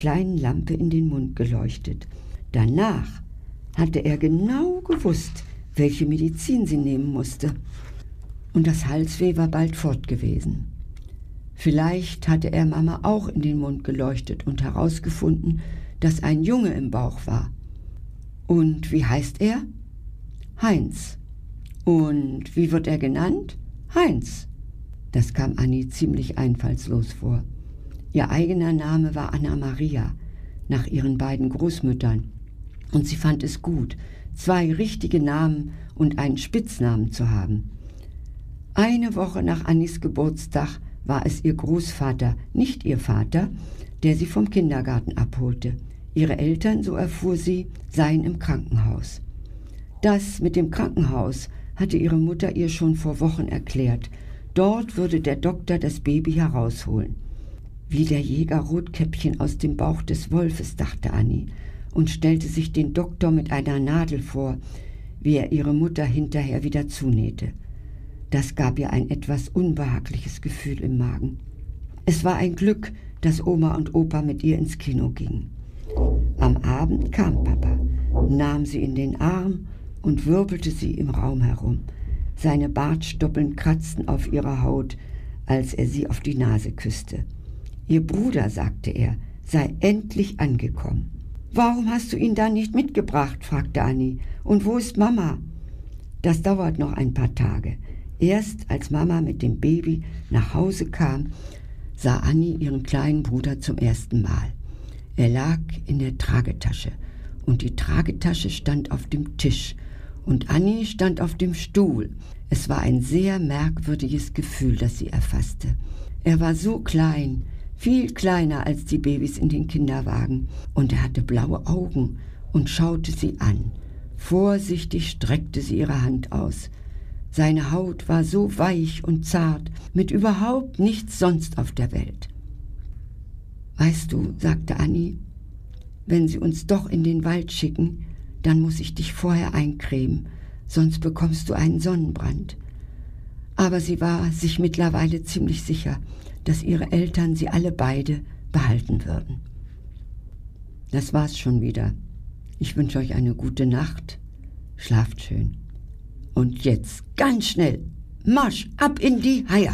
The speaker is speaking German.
kleinen Lampe in den Mund geleuchtet. Danach hatte er genau gewusst, welche Medizin sie nehmen musste. Und das Halsweh war bald fort gewesen. Vielleicht hatte er Mama auch in den Mund geleuchtet und herausgefunden, dass ein Junge im Bauch war. Und wie heißt er? Heinz. Und wie wird er genannt? Heinz. Das kam Annie ziemlich einfallslos vor. Ihr eigener Name war Anna Maria, nach ihren beiden Großmüttern. Und sie fand es gut, 2 richtige Namen und einen Spitznamen zu haben. Eine Woche nach Annis Geburtstag war es ihr Großvater, nicht ihr Vater, der sie vom Kindergarten abholte. Ihre Eltern, so erfuhr sie, seien im Krankenhaus. Das mit dem Krankenhaus hatte ihre Mutter ihr schon vor Wochen erklärt. Dort würde der Doktor das Baby herausholen. Wie der Jäger Rotkäppchen aus dem Bauch des Wolfes, dachte Annie und stellte sich den Doktor mit einer Nadel vor, wie er ihre Mutter hinterher wieder zunähte. Das gab ihr ein etwas unbehagliches Gefühl im Magen. Es war ein Glück, dass Oma und Opa mit ihr ins Kino gingen. Am Abend kam Papa, nahm sie in den Arm und wirbelte sie im Raum herum. Seine Bartstoppeln kratzten auf ihrer Haut, als er sie auf die Nase küsste. Ihr Bruder, sagte er, sei endlich angekommen. »Warum hast du ihn dann nicht mitgebracht?« fragte Annie. »Und wo ist Mama?« »Das dauert noch ein paar Tage.« Erst als Mama mit dem Baby nach Hause kam, sah Annie ihren kleinen Bruder zum ersten Mal. Er lag in der Tragetasche und die Tragetasche stand auf dem Tisch und Annie stand auf dem Stuhl. Es war ein sehr merkwürdiges Gefühl, das sie erfasste. Er war so klein, viel kleiner als die Babys in den Kinderwagen, und er hatte blaue Augen und schaute sie an. Vorsichtig streckte sie ihre Hand aus. Seine Haut war so weich und zart, mit überhaupt nichts sonst auf der Welt. »Weißt du«, sagte Annie, »wenn sie uns doch in den Wald schicken, dann muss ich dich vorher eincremen, sonst bekommst du einen Sonnenbrand.« Aber sie war sich mittlerweile ziemlich sicher, dass ihre Eltern sie alle beide behalten würden. Das war's schon wieder. Ich wünsche euch eine gute Nacht. Schlaft schön. Und jetzt ganz schnell, Marsch ab in die Haie.